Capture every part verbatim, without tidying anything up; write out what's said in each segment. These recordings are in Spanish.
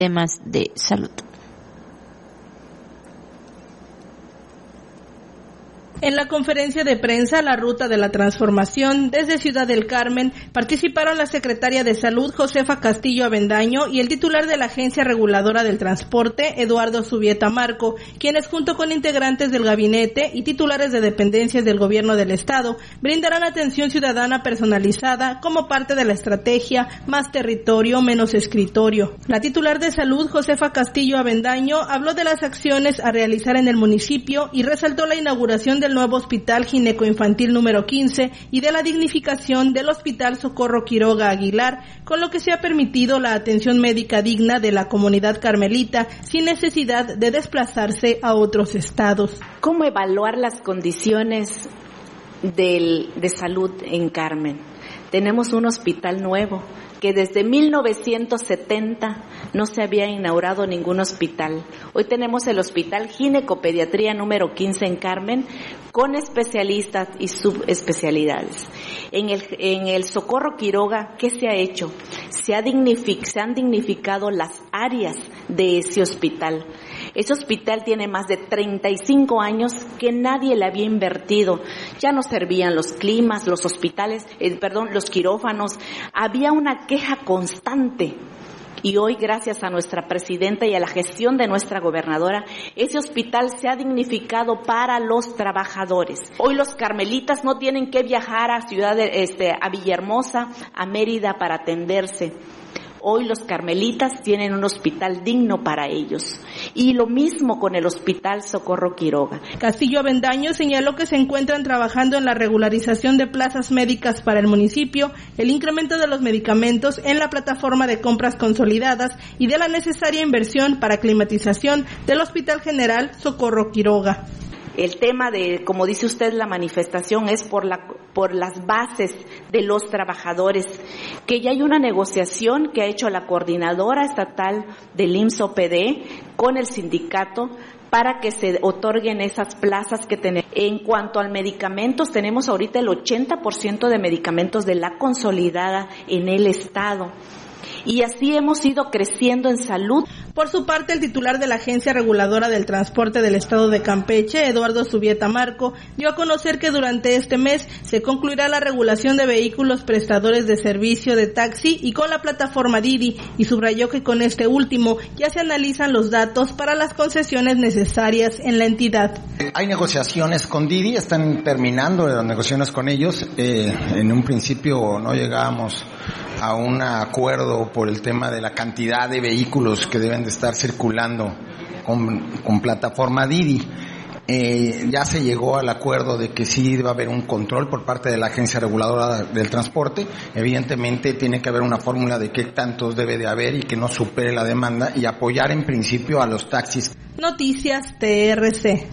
temas de salud. En la conferencia de prensa La Ruta de la Transformación desde Ciudad del Carmen participaron la secretaria de Salud Josefa Castillo Avendaño y el titular de la Agencia Reguladora del Transporte Eduardo Subieta Marco, quienes junto con integrantes del gabinete y titulares de dependencias del gobierno del estado brindarán atención ciudadana personalizada como parte de la estrategia Más Territorio, Menos Escritorio. La titular de Salud Josefa Castillo Avendaño habló de las acciones a realizar en el municipio y resaltó la inauguración del nuevo Hospital Gineco-Infantil número quince y de la dignificación del Hospital Socorro Quiroga Aguilar, con lo que se ha permitido la atención médica digna de la comunidad carmelita sin necesidad de desplazarse a otros estados. ¿Cómo evaluar las condiciones del, de salud en Carmen? Tenemos un hospital nuevo, que desde mil novecientos setenta no se había inaugurado ningún hospital. Hoy tenemos el Hospital Ginecopediatría número quince en Carmen, con especialistas y subespecialidades. En el, en el Socorro Quiroga, ¿qué se ha hecho? Se, ha dignific, se han dignificado las áreas de ese hospital. Ese hospital tiene más de treinta y cinco años que nadie le había invertido. Ya no servían los climas, los hospitales, eh, perdón, los quirófanos. Había una queja constante. Y hoy, gracias a nuestra presidenta y a la gestión de nuestra gobernadora, ese hospital se ha dignificado para los trabajadores. Hoy los carmelitas no tienen que viajar a Ciudad de, este, a Villahermosa, a Mérida para atenderse. Hoy los carmelitas tienen un hospital digno para ellos. Y lo mismo con el Hospital Socorro Quiroga. Castillo Avendaño señaló que se encuentran trabajando en la regularización de plazas médicas para el municipio, el incremento de los medicamentos en la plataforma de compras consolidadas y de la necesaria inversión para climatización del Hospital General Socorro Quiroga. El tema de, como dice usted, la manifestación es por la por las bases de los trabajadores, que ya hay una negociación que ha hecho la coordinadora estatal del I M S S O P D con el sindicato para que se otorguen esas plazas que tenemos. En cuanto al medicamentos, tenemos ahorita el ochenta por ciento de medicamentos de la consolidada en el estado. Y así hemos ido creciendo en salud. Por su parte, el titular de la Agencia Reguladora del Transporte del Estado de Campeche, Eduardo Subieta Marco, dio a conocer que durante este mes se concluirá la regulación de vehículos prestadores de servicio de taxi y con la plataforma Didi, y subrayó que con este último ya se analizan los datos para las concesiones necesarias en la entidad. Hay negociaciones con Didi, están terminando las negociaciones con ellos. Eh, en un principio no llegábamos a un acuerdo por el tema de la cantidad de vehículos que deben de estar circulando con, con plataforma Didi. Eh, ya se llegó al acuerdo de que sí va a haber un control por parte de la Agencia Reguladora del Transporte. Evidentemente tiene que haber una fórmula de qué tantos debe de haber y que no supere la demanda, y apoyar en principio a los taxis. Noticias T R C.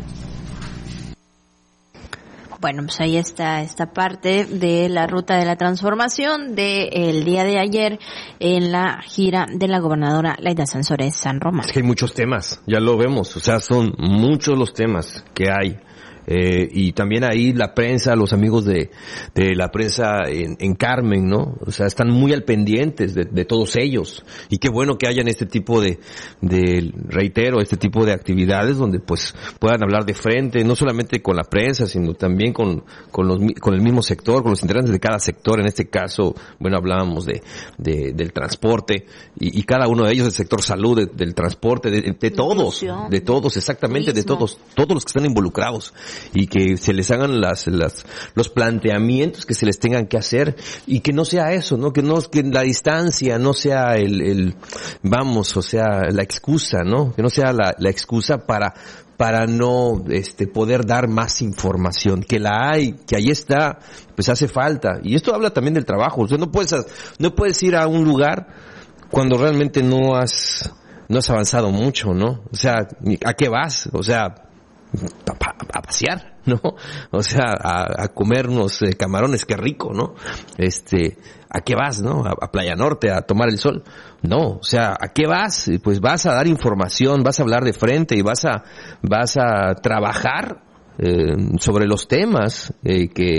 Bueno, pues ahí está esta parte de la Ruta de la Transformación del día de ayer en la gira de la gobernadora Laida Sansores San Román. Es que hay muchos temas, ya lo vemos, o sea, son muchos los temas que hay. Eh, y también ahí la prensa, los amigos de, de la prensa en, en Carmen, ¿no? O sea, están muy al pendientes de, de todos ellos. Y qué bueno que hayan este tipo de, de, reitero, este tipo de actividades donde pues puedan hablar de frente, no solamente con la prensa, sino también con, con los, con el mismo sector, con los integrantes de cada sector. En este caso, bueno, hablábamos de, de, del transporte y, y cada uno de ellos, del sector salud, de, del transporte, de, de todos, de todos, exactamente, de todos, todos los que están involucrados. Y que se les hagan las, las, los planteamientos que se les tengan que hacer, y que no sea eso, ¿no? Que no, que la distancia no sea el, el, vamos, o sea, la excusa, ¿no? Que no sea la, la excusa para, para no, este, poder dar más información. Que la hay, que ahí está, pues hace falta. Y esto habla también del trabajo. O sea, no puedes, no puedes ir a un lugar cuando realmente no has, no has avanzado mucho, ¿no? O sea, ¿a qué vas? O sea, a, a pasear, ¿no? O sea, a, a comernos eh, camarones, qué rico, ¿no? Este, ¿a qué vas, no? A, a Playa Norte, a tomar el sol. No, o sea, ¿a qué vas? Pues vas a dar información, vas a hablar de frente y vas a, vas a trabajar eh, sobre los temas eh, que,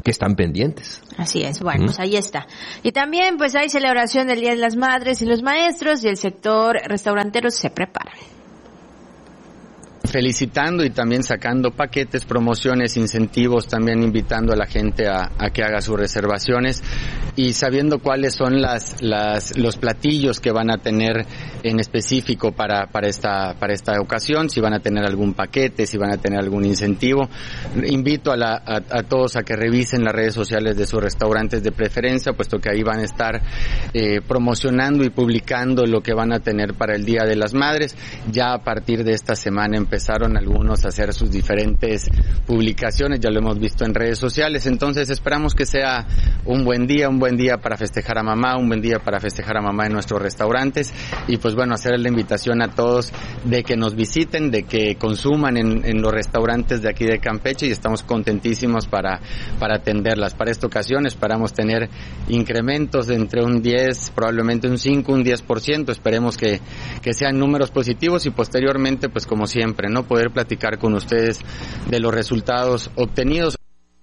que están pendientes. Así es, bueno, ¿Mm? pues ahí está. Y también pues hay celebración del Día de las Madres y los Maestros y el sector restaurantero se prepara. Felicitando y también sacando paquetes, promociones, incentivos, también invitando a la gente a, a que haga sus reservaciones y sabiendo cuáles son las, las, los platillos que van a tener en específico para, para esta, para esta ocasión, si van a tener algún paquete, si van a tener algún incentivo. Invito a, la, a, a todos a que revisen las redes sociales de sus restaurantes de preferencia, puesto que ahí van a estar eh, promocionando y publicando lo que van a tener para el Día de las Madres. Ya a partir de esta semana empezaron algunos a hacer sus diferentes publicaciones, ya lo hemos visto en redes sociales, entonces esperamos que sea un buen día, un buen día para festejar a mamá, un buen día para festejar a mamá en nuestros restaurantes y pues bueno, hacer la invitación a todos de que nos visiten, de que consuman en, en los restaurantes de aquí de Campeche y estamos contentísimos para, para atenderlas. Para esta ocasión esperamos tener incrementos de entre un diez, probablemente un cinco, un diez por ciento, esperemos que, que sean números positivos y posteriormente pues como siempre, no poder platicar con ustedes de los resultados obtenidos.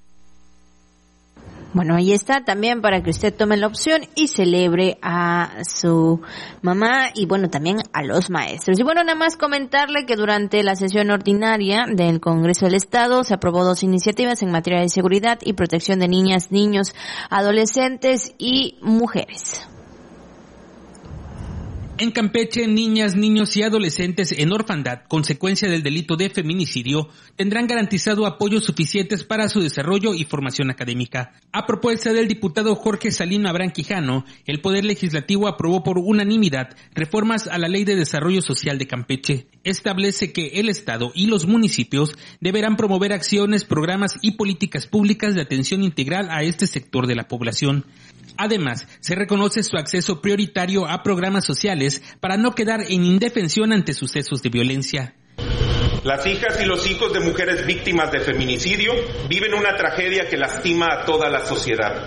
Bueno, ahí está también para que usted tome la opción y celebre a su mamá y bueno, también a los maestros. Y bueno, nada más comentarle que durante la sesión ordinaria del Congreso del Estado se aprobó dos iniciativas en materia de seguridad y protección de niñas, niños, adolescentes y mujeres. En Campeche, niñas, niños y adolescentes en orfandad, consecuencia del delito de feminicidio, tendrán garantizado apoyos suficientes para su desarrollo y formación académica. A propuesta del diputado Jorge Salino Abrán Quijano, el Poder Legislativo aprobó por unanimidad reformas a la Ley de Desarrollo Social de Campeche. Establece que el Estado y los municipios deberán promover acciones, programas y políticas públicas de atención integral a este sector de la población. Además, se reconoce su acceso prioritario a programas sociales para no quedar en indefensión ante sucesos de violencia. Las hijas y los hijos de mujeres víctimas de feminicidio viven una tragedia que lastima a toda la sociedad.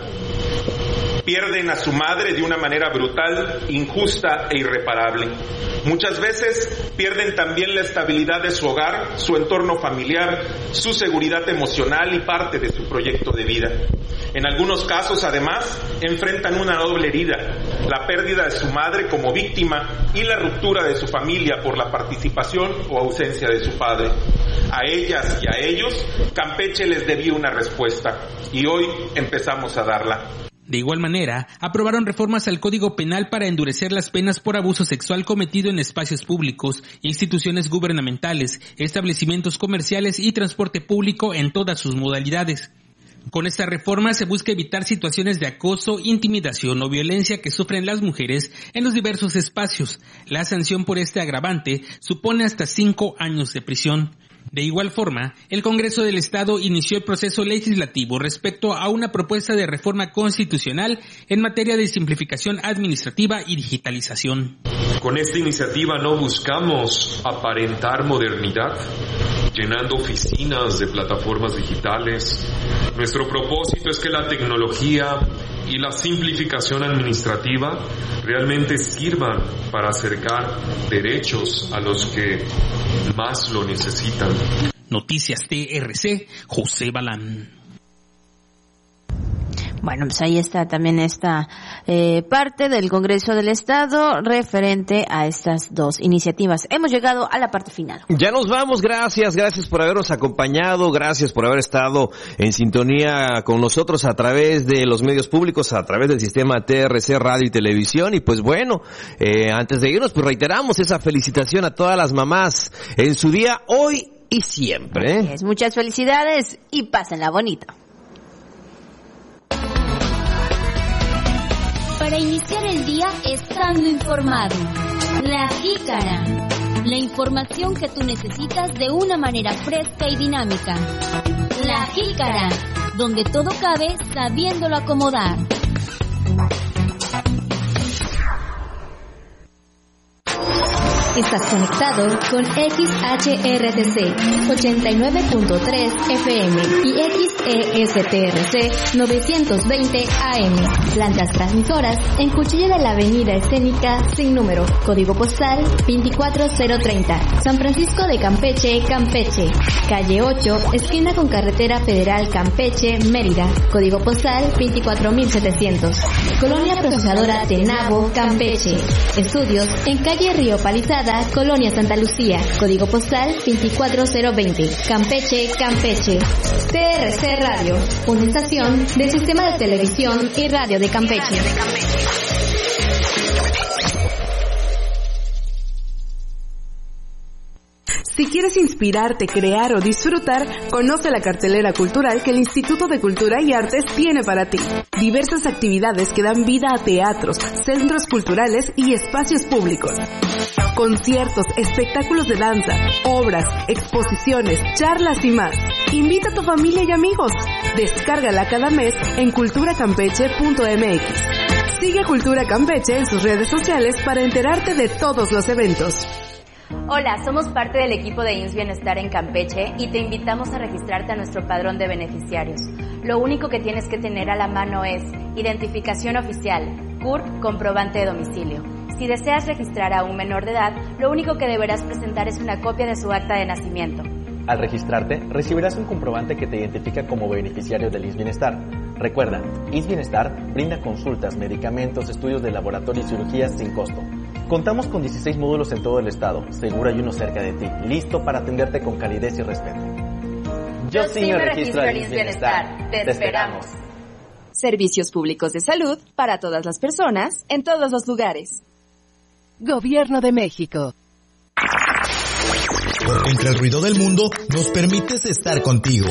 Pierden a su madre de una manera brutal, injusta e irreparable. Muchas veces pierden también la estabilidad de su hogar, su entorno familiar, su seguridad emocional y parte de su proyecto de vida. En algunos casos, además, enfrentan una doble herida, la pérdida de su madre como víctima y la ruptura de su familia por la participación o ausencia de su padre. A ellas y a ellos, Campeche les debía una respuesta y hoy empezamos a darla. De igual manera, aprobaron reformas al Código Penal para endurecer las penas por abuso sexual cometido en espacios públicos, instituciones gubernamentales, establecimientos comerciales y transporte público en todas sus modalidades. Con esta reforma se busca evitar situaciones de acoso, intimidación o violencia que sufren las mujeres en los diversos espacios. La sanción por este agravante supone hasta cinco años de prisión. De igual forma, el Congreso del Estado inició el proceso legislativo respecto a una propuesta de reforma constitucional en materia de simplificación administrativa y digitalización. Con esta iniciativa no buscamos aparentar modernidad, llenando oficinas de plataformas digitales. Nuestro propósito es que la tecnología y la simplificación administrativa realmente sirvan para acercar derechos a los que más lo necesitan. Noticias T R C, José Balán. Bueno, pues ahí está también esta eh, parte del Congreso del Estado referente a estas dos iniciativas. Hemos llegado a la parte final. Ya nos vamos, gracias, gracias por habernos acompañado, gracias por haber estado en sintonía con nosotros a través de los medios públicos, a través del sistema T R C Radio y Televisión. Y pues bueno, eh, antes de irnos, pues reiteramos esa felicitación a todas las mamás en su día hoy y siempre. ¿eh? Muchas felicidades y pásenla bonito. Para iniciar el día estando informado. La Jícara. La información que tú necesitas de una manera fresca y dinámica. La Jícara, donde todo cabe sabiéndolo acomodar. Estás conectado con X H R T C ochenta y nueve punto tres F M y X E S T R C novecientos veinte A M. Plantas transmisoras en Cuchilla de la Avenida Escénica sin número. Código postal veinticuatro cero treinta. San Francisco de Campeche, Campeche. Calle ocho, esquina con Carretera Federal Campeche, Mérida. Código postal veinticuatro mil setecientos. Colonia Procesadora Tenabo, Campeche. Estudios en calle Río Palizada, Colonia Santa Lucía. Código postal veinticuatro cero veinte. Campeche, Campeche. T R C Radio, una estación del Sistema de Televisión y Radio de Campeche. Si quieres inspirarte, crear o disfrutar, conoce la cartelera cultural que el Instituto de Cultura y Artes tiene para ti. Diversas actividades que dan vida a teatros, centros culturales y espacios públicos. Conciertos, espectáculos de danza, obras, exposiciones, charlas y más. Invita a tu familia y amigos. Descárgala cada mes en cultura campeche punto m x. Sigue Cultura Campeche en sus redes sociales para enterarte de todos los eventos. Hola, somos parte del equipo de I M S S Bienestar en Campeche y te invitamos a registrarte a nuestro padrón de beneficiarios. Lo único que tienes que tener a la mano es identificación oficial, C U R P, comprobante de domicilio. Si deseas registrar a un menor de edad, lo único que deberás presentar es una copia de su acta de nacimiento. Al registrarte, recibirás un comprobante que te identifica como beneficiario del I M S S Bienestar. Recuerda, I M S S Bienestar brinda consultas, medicamentos, estudios de laboratorio y cirugías sin costo. Contamos con dieciséis módulos en todo el estado, seguro hay uno cerca de ti, listo para atenderte con calidez y respeto. Yo sí me registro al I M S S Bienestar. Te esperamos. Servicios públicos de salud para todas las personas, en todos los lugares. Gobierno de México. Porque entre el ruido del mundo nos permites estar contigo.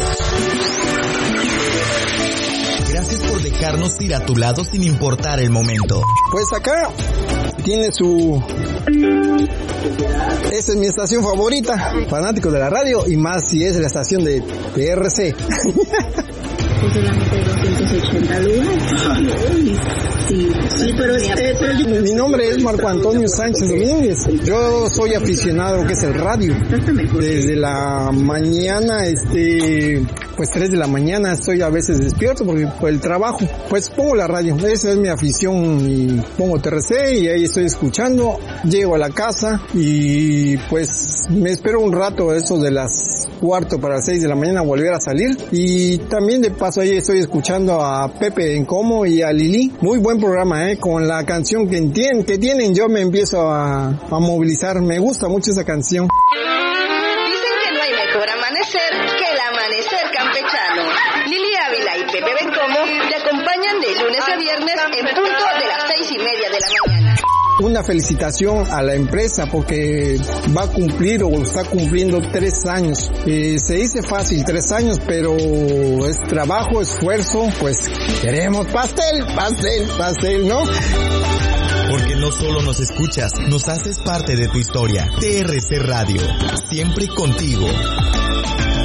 Gracias por dejarnos ir a tu lado sin importar el momento. Pues acá tiene su... Esa es mi estación favorita, fanático de la radio, y más si es la estación de T R C. Pues solamente doscientos ochenta lugares. Sí, sí, pero, este, pero mi nombre es Marco Antonio Sánchez Domínguez. Yo soy aficionado a lo que es el radio. Desde la mañana, este, pues tres de la mañana estoy a veces despierto porque por el trabajo. Pues pongo la radio, esa es mi afición, y pongo T R C y ahí estoy escuchando. Llego a la casa y pues me espero un rato, eso de las cuarto para las seis de la mañana, volver a salir. Y también de paso ahí estoy escuchando a Pepe en Como y a Lili. Muy buen programa, eh, con la canción que entienden, que tienen, yo me empiezo a, a movilizar. Me gusta mucho esa canción. Dicen que no hay mejor amanecer que el amanecer campechano. Lili Ávila y Pepe Bencomo te acompañan de lunes a viernes en punto de las seis y media de la mañana. Una felicitación a la empresa porque va a cumplir o está cumpliendo tres años. Eh, se dice fácil, tres años, pero es trabajo, esfuerzo, pues queremos pastel, pastel, pastel, ¿no? Porque no solo nos escuchas, nos haces parte de tu historia. T R C Radio, siempre contigo.